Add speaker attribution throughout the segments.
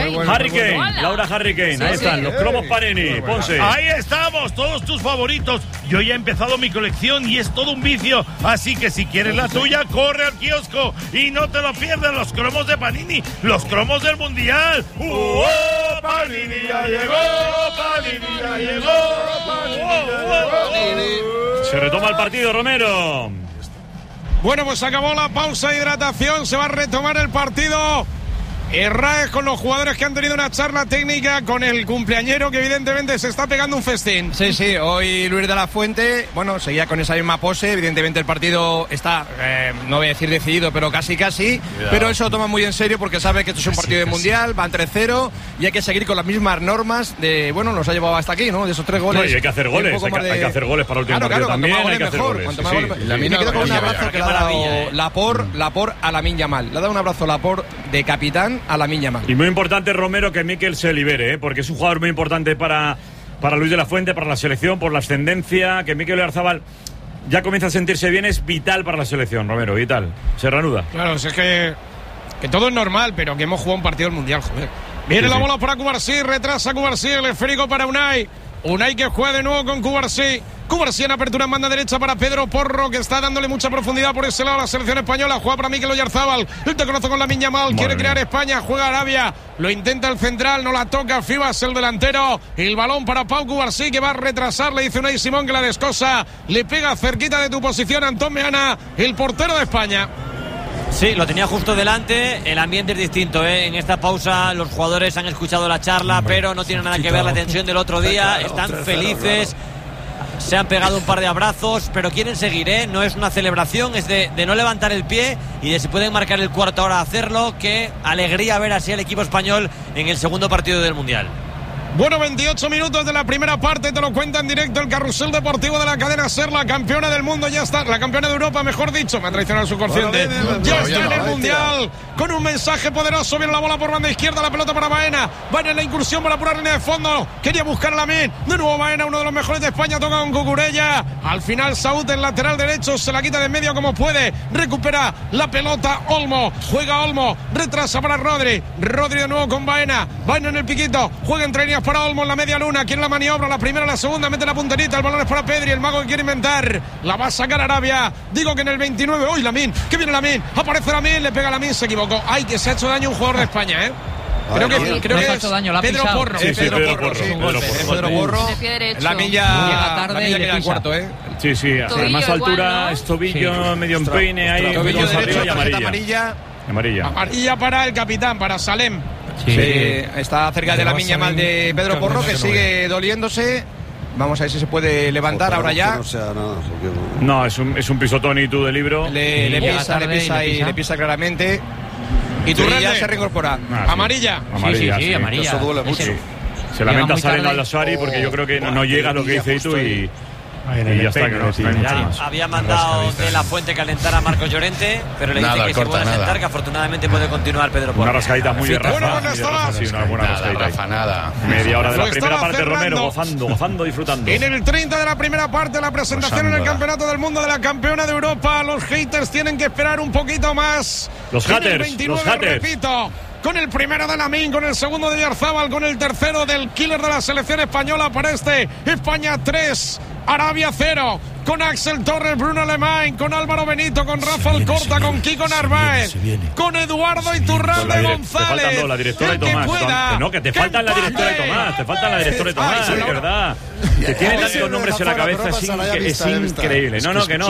Speaker 1: Harry Kane, Laura Harry Kane, ahí están, los cromos Panini, Ponce.
Speaker 2: Ahí estamos, todos tus favoritos. Yo ya he empezado mi colección y es todo un vicio. Así que si quieres la tuya, corre al kiosco y no te lo pierdas, los cromos de Panini, los cromos del Mundial. Panini ya llegó, Panini ya llegó, Panini.
Speaker 1: Se retoma el partido, Romero.
Speaker 3: Bueno, pues acabó la pausa de hidratación, se va a retomar el partido. Herráez con los jugadores que han tenido una charla técnica con el cumpleañero que evidentemente se está pegando un festín.
Speaker 4: Sí, hoy Luis de la Fuente, bueno, seguía con esa misma pose, evidentemente el partido está, no voy a decir decidido, pero casi, pero él se lo toma muy en serio porque sabe que esto es un partido de Mundial, van 3-0 y hay que seguir con las mismas normas de, bueno, nos ha llevado hasta aquí, ¿no? De esos 3 goles.
Speaker 1: No, y hay que hacer goles, hay que hacer goles para el último partido también, hay que hacer goles.
Speaker 4: Me quedo con un abrazo que le ha dado Laporte a Lamine Yamal, le ha dado un abrazo Laporte de capitán a Lamine Yamal.
Speaker 1: Y muy importante, Romero, que Mikel se libere, porque es un jugador muy importante para Luis de la Fuente, para la selección, por la ascendencia. Que Mikel Oyarzabal ya comienza a sentirse bien, es vital para la selección, Romero, vital. Se reanuda.
Speaker 3: Claro, es que todo es normal, pero que hemos jugado un partido del Mundial, joder. Viene la bola para Cubarsí, retrasa Cubarsí, el esférico para Unai que juega de nuevo con Cubarsí en apertura en banda derecha para Pedro Porro, que está dándole mucha profundidad por ese lado a la selección española. Juega para Mikel Oyarzabal, el toconazo con Lamine Yamal, quiere crear España, juega Arabia, lo intenta el central, no la toca, Fibas el delantero, el balón para Pau Cubarsí, que va a retrasar, le dice Unai Simón que la descosa, le pega cerquita de tu posición Antón Meana, el portero de España.
Speaker 5: Sí, lo tenía justo delante, el ambiente es distinto, ¿eh? En esta pausa los jugadores han escuchado la charla, pero no tiene nada que ver la tensión del otro día, están felices, se han pegado un par de abrazos, pero quieren seguir, ¿eh? No es una celebración, es de no levantar el pie y de si pueden marcar el cuarto ahora hacerlo. Qué alegría ver así al equipo español en el segundo partido del Mundial.
Speaker 3: Bueno, 28 minutos de la primera parte, te lo cuenta en directo el carrusel deportivo de la cadena SER, la campeona del mundo, ya está, la campeona de Europa, mejor dicho, me ha traicionado el subconsciente, ya está en el Mundial, con un mensaje poderoso, viene la bola por banda izquierda, la pelota para Baena en la incursión por la pura línea de fondo, quería buscar a Lamine, de nuevo Baena, uno de los mejores de España, toca con Cucurella, al final Saúd, el lateral derecho, se la quita de en medio como puede, recupera la pelota Olmo, juega Olmo, retrasa para Rodri de nuevo con Baena en el piquito, juega entre líneas para Olmo en la media luna, quiere la maniobra, la primera, la segunda, mete la punterita, el balón es para Pedri, el mago que quiere inventar, la va a sacar Arabia, digo que en el 29, ¡uy, Lamine! ¡Que viene Lamine! Aparece Lamine, le pega a Lamine, se equivocó, ¡ay, que se ha hecho daño un jugador de España, eh! Creo que es
Speaker 6: daño,
Speaker 3: Pedro Porro.
Speaker 1: Sí, Pedro
Speaker 3: Porro.
Speaker 6: La milla tarde y
Speaker 3: el cuarto,
Speaker 1: Sí, además altura, es tobillo, medio empeine, ahí,
Speaker 3: tobillo derecho,
Speaker 1: y
Speaker 3: amarilla para el capitán, para Salem.
Speaker 4: Sí, está cerca de Lamine Yamal de Pedro Porro, que sigue doliéndose. Vamos a ver si se puede levantar ahora ya.
Speaker 1: No, es un pisotón y tú de libro.
Speaker 4: Le pisa claramente. Y tú ya se reincorpora.
Speaker 3: Amarilla.
Speaker 5: Sí, amarilla.
Speaker 2: Eso duele mucho.
Speaker 1: Se lamenta Salen al-Ashari porque yo creo que no llega a lo que dice Itu y ya está, que no tiene mucho más.
Speaker 5: Había mandado de la Fuente calentar a Marcos Llorente, pero le dice que se puede sentar, que afortunadamente puede continuar Pedro Porro.
Speaker 1: Una rascadita muy de Rafa. Sí, una buena rascadita. Media hora de la primera parte, Romero, gozando, disfrutando.
Speaker 3: En el 30 de la primera parte, la presentación en el Campeonato del Mundo de la campeona de Europa. Los haters tienen que esperar un poquito más.
Speaker 1: Los haters.
Speaker 3: Repito. Con el primero de Lamine, con el segundo de Oyarzabal, con el tercero del killer de la selección española para España 3, Arabia 0, con Axel Torres, Bruno Alemán, con Álvaro Benito, con Rafa Alcorta, con Kiko Narváez, con Eduardo Iturralde González.
Speaker 1: Te faltan la directora y Tomás. No, que te faltan la directora y Tomás. Te faltan la directora y Tomás, de verdad. Que tiene tantos nombres en la cabeza, es increíble. No, que no.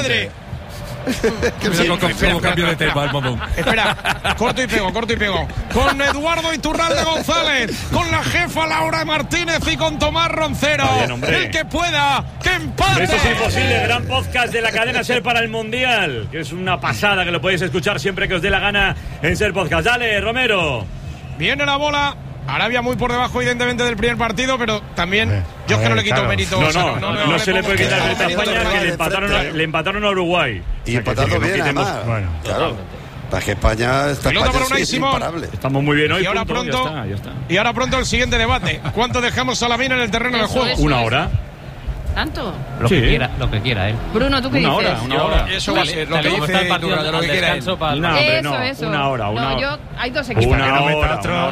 Speaker 2: ¿Cómo cambio de tema al momento?
Speaker 3: Espera, corto y pego. Con Eduardo Iturralde González, con la jefa Laura Martínez y con Tomás Roncero. El que pueda, que empate.
Speaker 1: Esto es imposible, gran podcast de la cadena SER para el Mundial, que es una pasada, que lo podéis escuchar siempre que os dé la gana en SER Podcast. Dale, Romero.
Speaker 3: Viene la bola. Arabia muy por debajo, evidentemente, del primer partido, pero también yo es que no le quito mérito.
Speaker 1: No se le puede quitar mérito a España, que le empataron a Uruguay.
Speaker 2: Y empatando bien, además. Bueno, claro. Para que España está imparable.
Speaker 1: Estamos muy bien hoy.
Speaker 3: Y ahora pronto el siguiente debate. ¿Cuánto dejamos a Lamine en el terreno de juego?
Speaker 1: Una hora.
Speaker 6: ¿Tanto?
Speaker 5: Lo que quiera él.
Speaker 6: Bruno, ¿tú qué dices?
Speaker 1: Una hora.
Speaker 4: Eso va a ser lo que dice lo que quiera él.
Speaker 1: No, hombre, no. Una hora.
Speaker 6: Hay dos equipos.
Speaker 1: Una hora.